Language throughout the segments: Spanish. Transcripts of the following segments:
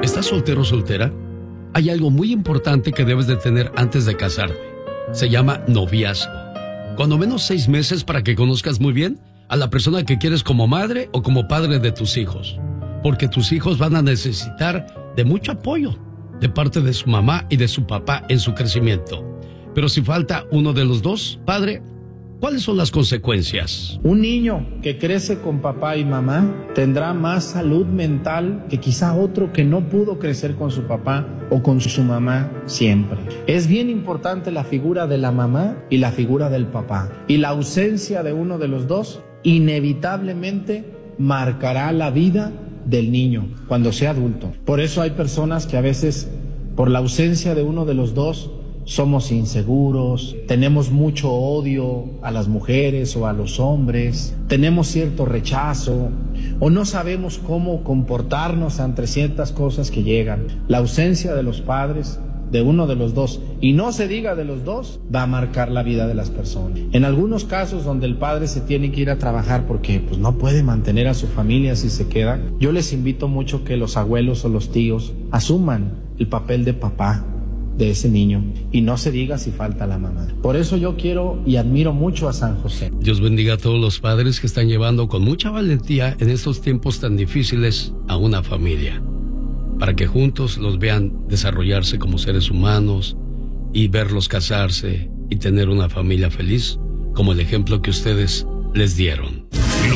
¿Estás soltero o soltera? Hay algo muy importante que debes de tener antes de casarte. Se llama noviazgo. Cuando menos 6 meses para que conozcas muy bien a la persona que quieres como madre o como padre de tus hijos. Porque tus hijos van a necesitar de mucho apoyo de parte de su mamá y de su papá en su crecimiento. Pero si falta uno de los dos, padre, ¿cuáles son las consecuencias? Un niño que crece con papá y mamá tendrá más salud mental que quizá otro que no pudo crecer con su papá o con su mamá siempre. Es bien importante la figura de la mamá y la figura del papá. Y la ausencia de uno de los dos inevitablemente marcará la vida del niño cuando sea adulto. Por eso hay personas que a veces, por la ausencia de uno de los dos, somos inseguros, tenemos mucho odio a las mujeres o a los hombres, tenemos cierto rechazo o no sabemos cómo comportarnos ante ciertas cosas que llegan. La ausencia de los padres, de uno de los dos, y no se diga de los dos, va a marcar la vida de las personas. En algunos casos donde el padre se tiene que ir a trabajar porque pues no puede mantener a su familia si se queda, yo les invito mucho que los abuelos o los tíos asuman el papel de papá de ese niño, y no se diga si falta la mamá. Por eso yo quiero y admiro mucho a San José. Dios bendiga a todos los padres que están llevando con mucha valentía en estos tiempos tan difíciles a una familia, para que juntos los vean desarrollarse como seres humanos y verlos casarse y tener una familia feliz, como el ejemplo que ustedes les dieron.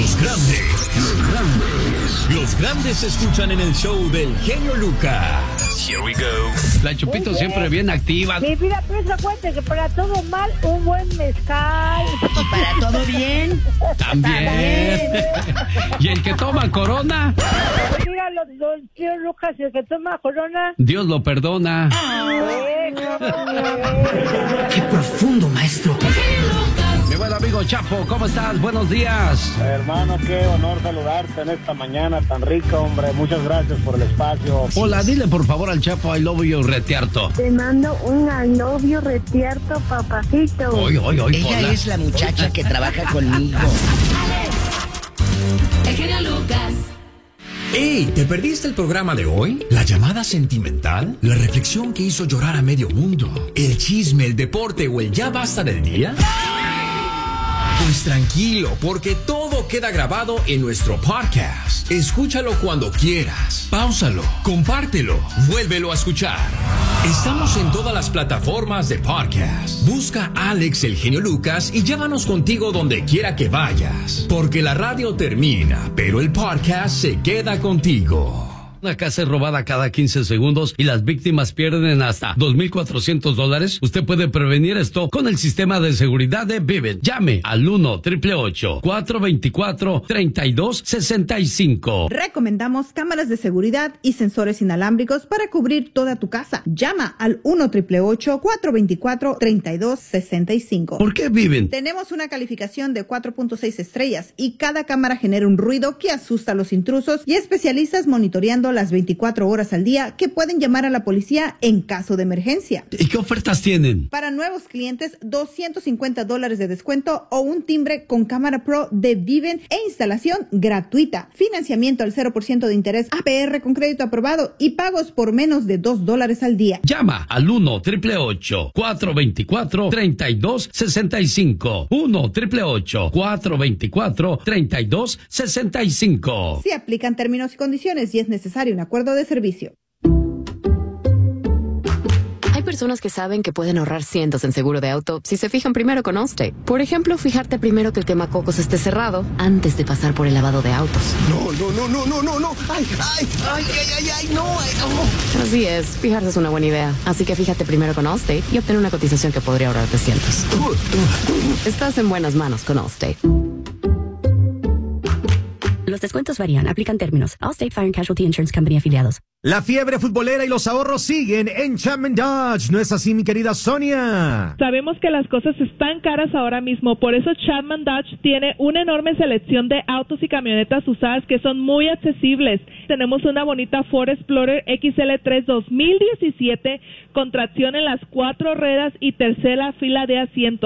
Los grandes se escuchan en el show del genio Lucas. Here we go. La Chupito siempre bien activa. Mi vida, pero acuérdate que para todo mal, un buen mezcal. ¿Y para todo bien? También. ¿Y el que toma Corona? Mira, los tío Lucas, el que toma Corona. Dios lo perdona. ¡Qué profundo, maestro! Mi buen amigo Chapo, ¿cómo estás? Buenos días. Hermano, qué honor saludarte en esta mañana tan rica, hombre. Muchas gracias por el espacio. Hola, dile por favor al Chapo I love you retierto. Te mando un I love you retierto, papacito. Oy, Ella Pola. es la muchacha que trabaja conmigo. El genio Lucas. ¡Ey! ¿Te perdiste el programa de hoy? ¿La llamada sentimental? ¿La reflexión que hizo llorar a medio mundo? ¿El chisme, el deporte o el ya basta del día? Pues tranquilo, porque todo queda grabado en nuestro podcast. Escúchalo cuando quieras. Páusalo, compártelo, vuélvelo a escuchar. Estamos en todas las plataformas de podcast. Busca a Alex el genio Lucas y llévanos contigo donde quiera que vayas. Porque la radio termina, pero el podcast se queda contigo. Una casa es robada cada 15 segundos y las víctimas pierden hasta $2,400. Usted puede prevenir esto con el sistema de seguridad de Vivint. Llame al 1-888-424-3265. Recomendamos cámaras de seguridad y sensores inalámbricos para cubrir toda tu casa. Llama al 1-888-424-3265. ¿Por qué Vivint? Tenemos una calificación de 4.6 estrellas y cada cámara genera un ruido que asusta a los intrusos, y especialistas monitoreando las 24 horas al día que pueden llamar a la policía en caso de emergencia. ¿Y qué ofertas tienen? Para nuevos clientes, $250 de descuento o un timbre con cámara pro de Vivint e instalación gratuita. Financiamiento al 0% de interés, APR con crédito aprobado y pagos por menos de $2 al día. Llama al 1-888-424-3265. 1-888-424-3265. Se aplican términos y condiciones y es necesario un acuerdo de servicio. Hay personas que saben que pueden ahorrar cientos en seguro de auto si se fijan primero con Allstate. Por ejemplo, fijarte primero que el quemacocos esté cerrado antes de pasar por el lavado de autos. No. Ay, no. Así es, fijarse es una buena idea. Así que fíjate primero con Allstate y obtén una cotización que podría ahorrarte cientos. Estás en buenas manos con Allstate. Los descuentos varían, aplican términos. Allstate Fire and Casualty Insurance Company afiliados. La fiebre futbolera y los ahorros siguen en Chapman Dodge. ¿No es así, mi querida Sonia? Sabemos que las cosas están caras ahora mismo, por eso Chapman Dodge tiene una enorme selección de autos y camionetas usadas que son muy accesibles. Tenemos una bonita Ford Explorer XL3 2017 con tracción en las 4 ruedas y tercera fila de asientos.